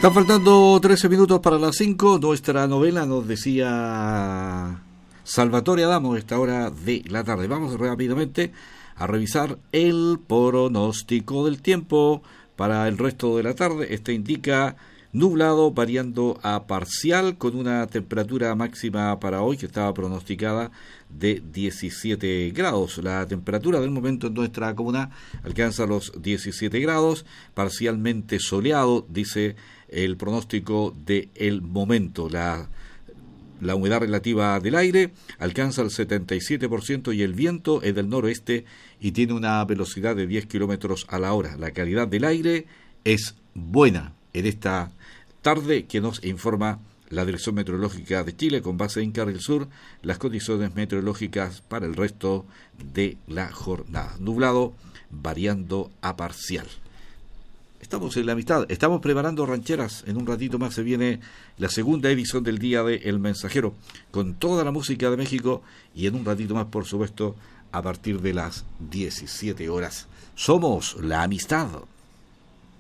Están faltando 13 minutos para las 5. Nuestra novela nos decía Salvatore Adamo a esta hora de la tarde. Vamos rápidamente a revisar el pronóstico del tiempo para el resto de la tarde. Este indica nublado variando a parcial con una temperatura máxima para hoy que estaba pronosticada de 17 grados. La temperatura del momento en nuestra comuna alcanza los 17 grados, parcialmente soleado, dice el pronóstico del momento. La humedad relativa del aire alcanza el 77% y el viento es del noroeste y tiene una velocidad de 10 kilómetros a la hora. La calidad del aire es buena en esta tarde, que nos informa la Dirección Meteorológica de Chile con base en Carril Sur, las condiciones meteorológicas para el resto de la jornada. Nublado variando a parcial. Estamos en la mitad, estamos preparando rancheras. En un ratito más se viene la segunda edición del Día de El Mensajero, con toda la música de México, y en un ratito más, por supuesto, a partir de las 17 horas. Somos la amistad.